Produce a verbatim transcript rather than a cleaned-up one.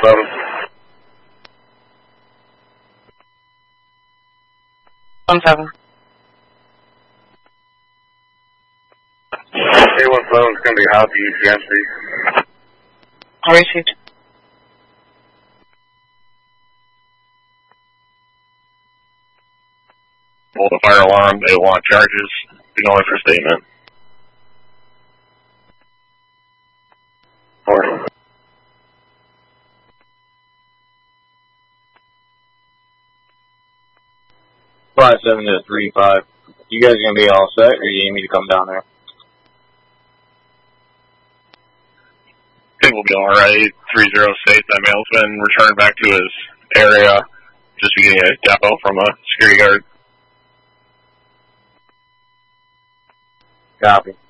seven. One seven. A one seven is going to be hot to E C M C. I received. Pull the fire alarm. They want charges. Be going for statement. Four. Five seven to three five. You guys gonna be all set, or you need me to come down there? I think we'll be all right. Three zero states that male's been returned back to his area. Just be getting a depot from a security guard. Copy.